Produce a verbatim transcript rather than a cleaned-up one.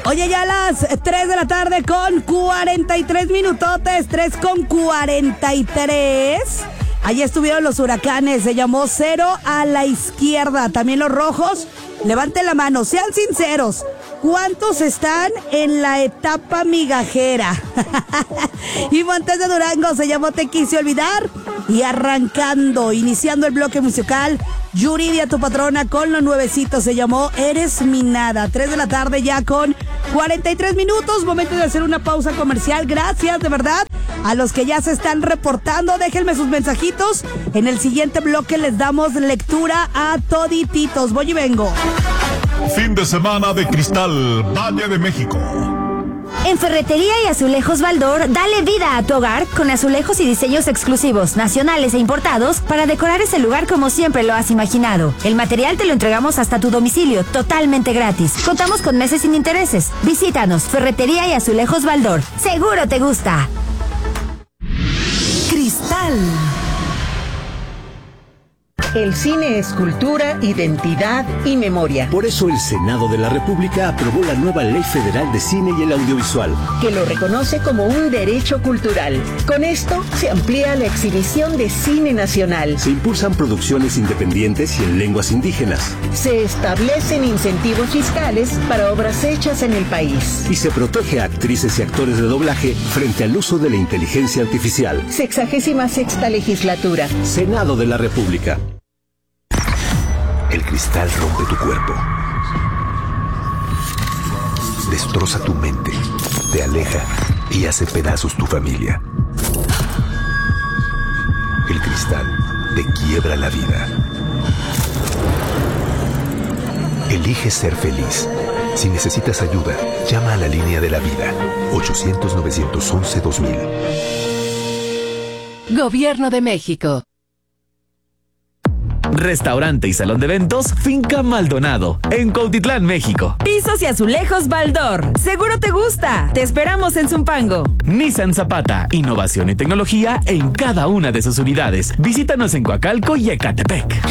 Oye, ya a las tres de la tarde con cuarenta y tres minutotes, tres con cuarenta y tres. Allí estuvieron los huracanes, se llamó Cero a la Izquierda. También los rojos, levanten la mano, sean sinceros. ¿Cuántos están en la etapa migajera? Y Montes de Durango se llamó Te Quise Olvidar. Y arrancando, iniciando el bloque musical, Yuridia, tu patrona, con lo nuevecito, se llamó Eres mi nada. tres de la tarde ya con cuarenta y tres minutos, momento de hacer una pausa comercial. Gracias, de verdad, a los que ya se están reportando. Déjenme sus mensajitos. En el siguiente bloque les damos lectura a todititos. Voy y vengo. Fin de semana de Cristal, Valle de México. En Ferretería y Azulejos Baldor, dale vida a tu hogar con azulejos y diseños exclusivos, nacionales e importados para decorar ese lugar como siempre lo has imaginado. El material te lo entregamos hasta tu domicilio, totalmente gratis. Contamos con meses sin intereses. Visítanos, Ferretería y Azulejos Baldor. Seguro te gusta. Cristal. El cine es cultura, identidad y memoria. Por eso el Senado de la República aprobó la nueva Ley Federal de Cine y el Audiovisual, que lo reconoce como un derecho cultural. Con esto se amplía la exhibición de cine nacional. Se impulsan producciones independientes y en lenguas indígenas. Se establecen incentivos fiscales para obras hechas en el país. Y se protege a actrices y actores de doblaje frente al uso de la inteligencia artificial. Sexagésima sexta legislatura. Senado de la República. El cristal rompe tu cuerpo, destroza tu mente, te aleja y hace pedazos tu familia. El cristal te quiebra la vida. Elige ser feliz. Si necesitas ayuda, llama a la línea de la vida. ochocientos, novecientos once, dos mil. Gobierno de México. Restaurante y salón de eventos Finca Maldonado, en Cuautitlán, México. Pisos y azulejos Baldor. Seguro te gusta. Te esperamos en Zumpango. Nissan Zapata, innovación y tecnología en cada una de sus unidades. Visítanos en Coacalco y Ecatepec.